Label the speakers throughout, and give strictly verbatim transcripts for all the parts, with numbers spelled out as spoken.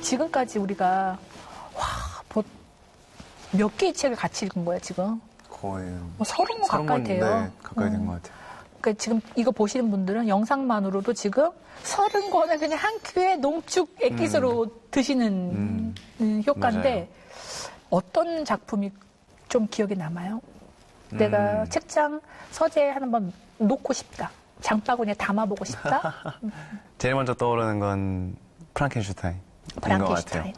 Speaker 1: 지금까지 우리가 와, 뭐 몇 개의 책을 같이 읽은 거야 지금?
Speaker 2: 거의
Speaker 1: 뭐 서른 권 가까이 돼요.
Speaker 2: 네, 가까이 된 것
Speaker 1: 음.
Speaker 2: 같아요.
Speaker 1: 그러니까 지금 이거 보시는 분들은 영상만으로도 지금 서른 권을 그냥 한 큐에 농축 액기스로 음. 드시는 음. 효과인데 맞아요. 어떤 작품이 좀 기억에 남아요? 음. 내가 책장 서재에 한번 놓고 싶다. 장바구니에 담아보고 싶다.
Speaker 2: 제일 먼저 떠오르는 건 프랑켄슈타인인 것 같아요.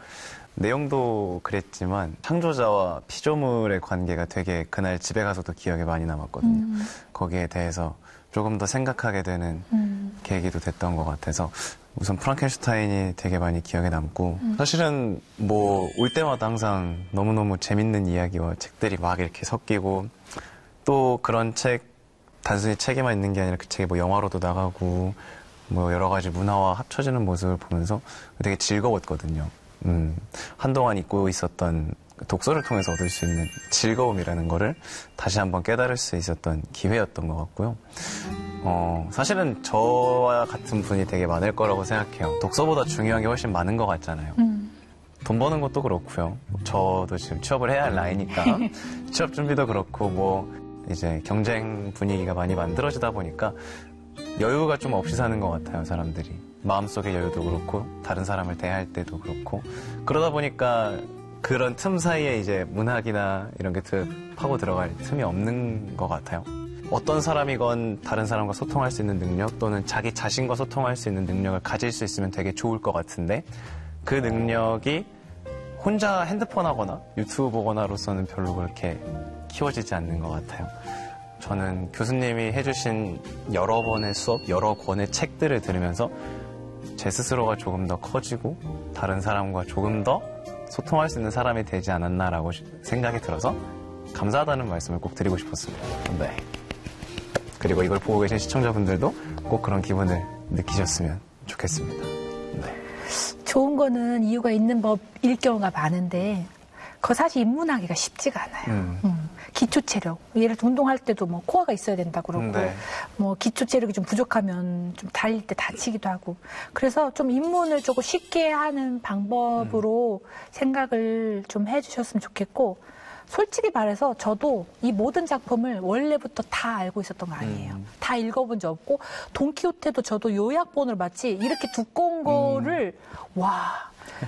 Speaker 2: 내용도 그랬지만 창조자와 피조물의 관계가 되게 그날 집에 가서도 기억에 많이 남았거든요. 음. 거기에 대해서 조금 더 생각하게 되는 음. 계기도 됐던 것 같아서 우선 프랑켄슈타인이 되게 많이 기억에 남고 음. 사실은 뭐 올 때마다 항상 너무너무 재밌는 이야기와 책들이 막 이렇게 섞이고 또 그런 책 단순히 책에만 있는 게 아니라 그 책이 뭐 영화로도 나가고 뭐 여러 가지 문화와 합쳐지는 모습을 보면서 되게 즐거웠거든요. 음, 한동안 잊고 있었던 독서를 통해서 얻을 수 있는 즐거움이라는 거를 다시 한번 깨달을 수 있었던 기회였던 것 같고요. 어, 사실은 저와 같은 분이 되게 많을 거라고 생각해요. 독서보다 중요한 게 훨씬 많은 것 같잖아요. 음. 돈 버는 것도 그렇고요. 저도 지금 취업을 해야 할 나이니까 취업 준비도 그렇고 뭐 이제 경쟁 분위기가 많이 만들어지다 보니까 여유가 좀 없이 사는 것 같아요, 사람들이. 마음속의 여유도 그렇고 다른 사람을 대할 때도 그렇고 그러다 보니까 그런 틈 사이에 이제 문학이나 이런 게 파고 들어갈 틈이 없는 것 같아요. 어떤 사람이건 다른 사람과 소통할 수 있는 능력 또는 자기 자신과 소통할 수 있는 능력을 가질 수 있으면 되게 좋을 것 같은데 그 능력이 혼자 핸드폰 하거나 유튜브 보거나로서는 별로 그렇게 키워지지 않는 것 같아요. 저는 교수님이 해주신 여러 번의 수업, 여러 권의 책들을 들으면서 제 스스로가 조금 더 커지고 다른 사람과 조금 더 소통할 수 있는 사람이 되지 않았나라고 생각이 들어서 감사하다는 말씀을 꼭 드리고 싶었습니다. 네. 그리고 이걸 보고 계신 시청자분들도 꼭 그런 기분을 느끼셨으면 좋겠습니다. 네.
Speaker 1: 좋은 거는 이유가 있는 법일 경우가 많은데 그거 사실 입문하기가 쉽지가 않아요. 음. 음. 기초 체력. 예를 들어 운동할 때도 뭐 코어가 있어야 된다 그러고 네. 뭐 기초 체력이 좀 부족하면 좀 달릴 때 다치기도 하고. 그래서 좀 입문을 조금 쉽게 하는 방법으로 음. 생각을 좀 해주셨으면 좋겠고 솔직히 말해서 저도 이 모든 작품을 원래부터 다 알고 있었던 거 아니에요. 음. 다 읽어본 적 없고 돈키호테도 저도 요약본을 봤지 이렇게 두꺼운 거를 음. 와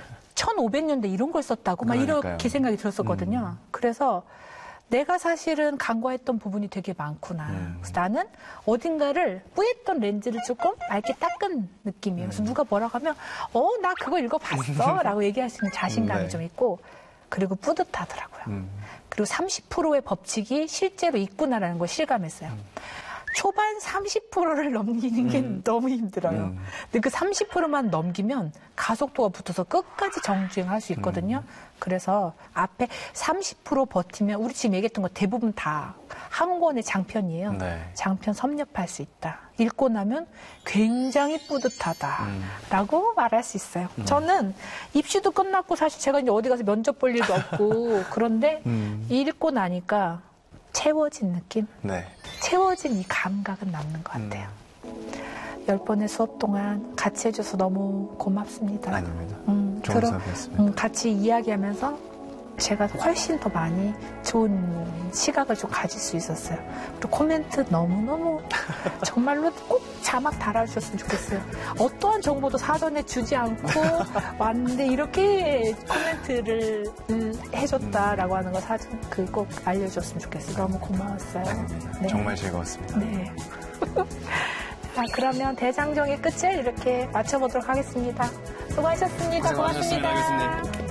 Speaker 1: 천오백 년대 이런 걸 썼다고 막 그러니까요. 이렇게 생각이 들었었거든요. 음. 그래서 내가 사실은 간과했던 부분이 되게 많구나. 음. 그래서 나는 어딘가를 뿌였던 렌즈를 조금 맑게 닦은 느낌이에요. 그래서 음. 누가 뭐라고 하면 어, 나 그거 읽어봤어 라고 얘기할 수 있는 자신감이 네. 좀 있고 그리고 뿌듯하더라고요. 음. 그리고 삼십 퍼센트의 법칙이 실제로 있구나라는 걸 실감했어요. 음. 초반 삼십 퍼센트를 넘기는 게 음. 너무 힘들어요. 음. 근데 그 삼십 퍼센트만 넘기면 가속도가 붙어서 끝까지 정주행할 수 있거든요. 음. 그래서 앞에 삼십 퍼센트 버티면 우리 지금 얘기했던 거 대부분 다 한 권의 장편이에요. 네. 장편 섭렵할 수 있다. 읽고 나면 굉장히 뿌듯하다라고 음. 말할 수 있어요. 음. 저는 입시도 끝났고 사실 제가 이제 어디 가서 면접 볼 일도 없고 그런데 음. 읽고 나니까 채워진 느낌? 네. 채워진 이 감각은 남는 것 같아요. 음. 열 번의 수업 동안 같이 해줘서 너무 고맙습니다.
Speaker 2: 아닙니다.
Speaker 1: 음,
Speaker 2: 좋은
Speaker 1: 들어,
Speaker 2: 수업이었습니다.
Speaker 1: 음, 같이 이야기하면서 제가 훨씬 더 많이 좋은 시각을 좀 가질 수 있었어요. 그리고 코멘트 너무너무 정말로 꼭 자막 달아주셨으면 좋겠어요. 어떠한 정보도 사전에 주지 않고 왔는데 이렇게 코멘트를 해줬다라고 하는 거 사전 그 꼭 알려줬으면 좋겠어요. 너무 고마웠어요.
Speaker 2: 네. 정말 즐거웠습니다.
Speaker 1: 네. 자, 그러면 대장정의 끝을 이렇게 맞춰보도록 하겠습니다. 수고하셨습니다. 고맙습니다. 교수님.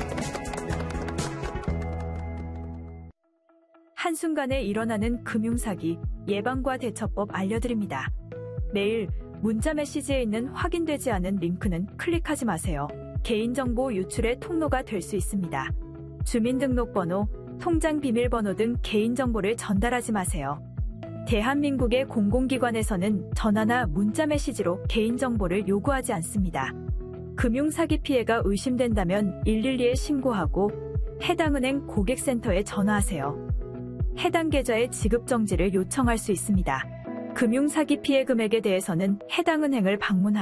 Speaker 3: 한순간에 일어나는 금융사기 예방과 대처법 알려드립니다. 매일 문자 메시지에 있는 확인되지 않은 링크는 클릭하지 마세요. 개인정보 유출의 통로가 될 수 있습니다. 주민등록번호, 통장 비밀번호 등 개인정보를 전달하지 마세요. 대한민국의 공공기관에서는 전화나 문자 메시지로 개인정보를 요구하지 않습니다. 금융사기 피해가 의심된다면 일일이에 신고하고 해당 은행 고객센터에 전화하세요. 해당 계좌의 지급 정지를 요청할 수 있습니다. 금융사기 피해 금액에 대해서는 해당 은행을 방문하여